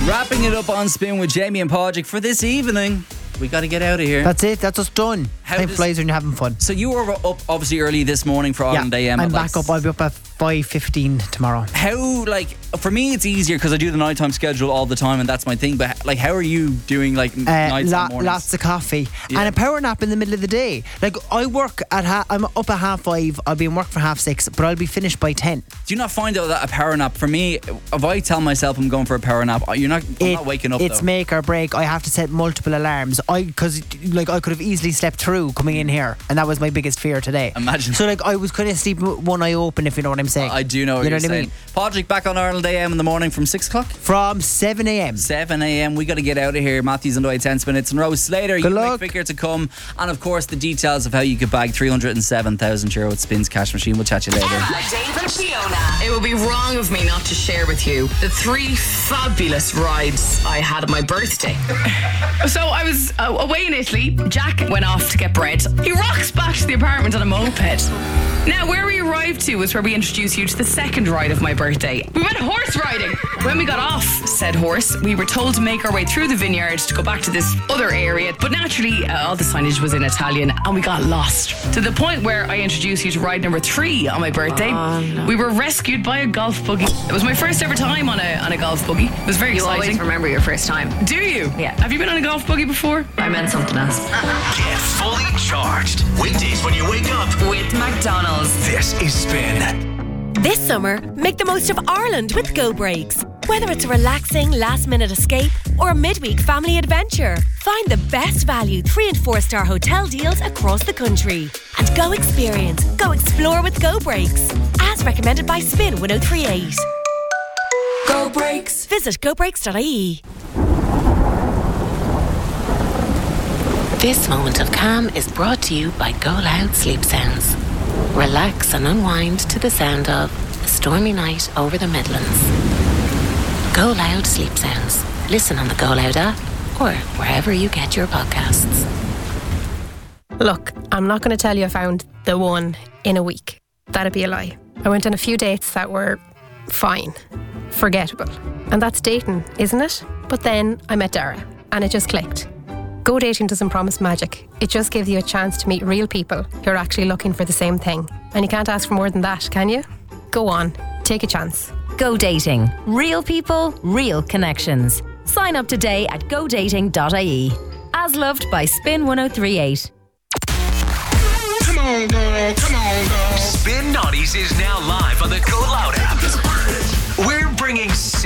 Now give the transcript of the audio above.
Wrapping it up on Spin with Jamie and Podrick for this evening. We got to get out of here. That's it. That's us done. Time flies when you're having fun. So you were up obviously early this morning for Ireland AM. I'm back up. I'll be up at 5:15 tomorrow. How, for me it's easier because I do the nighttime schedule all the time and that's my thing, but how are you doing nights and mornings? Lots of coffee and a power nap in the middle of the day. I work at I'm up at 5:30. I'll be in work for 6:30, but I'll be finished by 10. Do you not find out that a power nap, for me, if I tell myself I'm going for a power nap, I'm not waking up. It's make or break. I have to set multiple alarms. Because I could have easily slept through coming in here, and that was my biggest fear today. Imagine. So I was kind of sleeping with one eye open, if you know what I'm saying. I do know what you're saying. Podrick back on Ireland AM in the morning from 6 o'clock? From 7 a.m. 7 a.m. We got to get out of here. Matthew's on the way, 10 minutes in a row. Slater, Good luck. Vicar to come. And of course, the details of how you could bag €307,000 at Spins Cash Machine. We'll chat you later. Dave and Fiona. It would be wrong of me not to share with you the 3 fabulous rides I had on my birthday. So I was away in Italy. Jack went off to get bread. He rocks back to the apartment on a moped. Now, where we arrived to was where we introduced you to the second ride of my birthday. We went horse riding. When we got off said horse, we were told to make our way through the vineyard to go back to this other area. But naturally, all the signage was in Italian and we got lost. To the point where I introduced you to ride number 3 on my birthday. No. We were rescued by a golf buggy. It was my first ever time on a golf buggy. It was very exciting. You always remember your first time. Do you? Yeah. Have you been on a golf buggy before? I meant something else. Get fully charged. Weekdays when you wake up with McDonald's. This is Spin. This summer, make the most of Ireland with Go Breaks. Whether it's a relaxing last-minute escape or a midweek family adventure, find the best value 3- and 4-star hotel deals across the country. And go explore with Go Breaks. As recommended by Spin 1038. Go Breaks. Visit gobreaks.ie. This moment of calm is brought to you by Go Loud Sleep Sounds. Relax and unwind to the sound of A Stormy Night Over the Midlands. Go Loud Sleep Sounds. Listen on the Go Loud app or wherever you get your podcasts. Look, I'm not going to tell you I found the one in a week. That'd be a lie. I went on a few dates that were fine, forgettable. And that's dating, isn't it? But then I met Dara and it just clicked. Go Dating doesn't promise magic. It just gives you a chance to meet real people who are actually looking for the same thing. And you can't ask for more than that, can you? Go on, take a chance. Go Dating. Real people, real connections. Sign up today at godating.ie. As loved by Spin 1038. Come on, girl. Come on, girl. Spin Naughties is now live on the Go Loud app. We're bringing